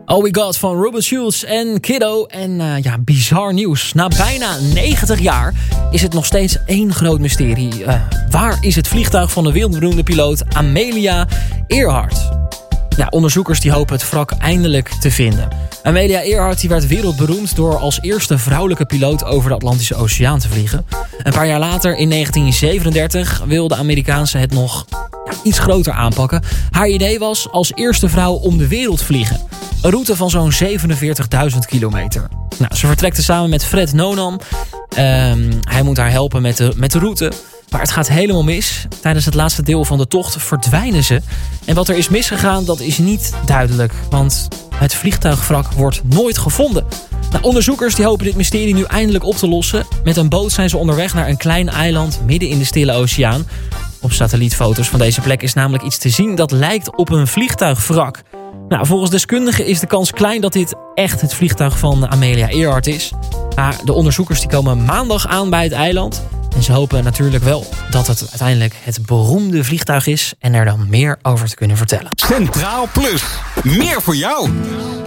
All We Got van Ruben Schulz en Kiddo. En bizar nieuws. Na bijna 90 jaar is het nog steeds één groot mysterie. Waar is het vliegtuig van de wereldberoemde piloot Amelia Earhart? Ja, onderzoekers die hopen het wrak eindelijk te vinden. Amelia Earhart die werd wereldberoemd door als eerste vrouwelijke piloot over de Atlantische Oceaan te vliegen. Een paar jaar later, in 1937, wilde de Amerikaanse het nog iets groter aanpakken. Haar idee was als eerste vrouw om de wereld vliegen. Een route van zo'n 47.000 kilometer. Nou, ze vertrekte samen met Fred Nonan. Hij moet haar helpen met de route. Maar het gaat helemaal mis. Tijdens het laatste deel van de tocht verdwijnen ze. En wat er is misgegaan, dat is niet duidelijk. Want het vliegtuigwrak wordt nooit gevonden. Nou, onderzoekers die hopen dit mysterie nu eindelijk op te lossen. Met een boot zijn ze onderweg naar een klein eiland midden in de Stille Oceaan. Op satellietfoto's van deze plek is namelijk iets te zien dat lijkt op een vliegtuigwrak. Nou, volgens deskundigen is de kans klein dat dit echt het vliegtuig van Amelia Earhart is. Maar de onderzoekers die komen maandag aan bij het eiland. En ze hopen natuurlijk wel dat het uiteindelijk het beroemde vliegtuig is en er dan meer over te kunnen vertellen. Centraal Plus. Meer voor jou.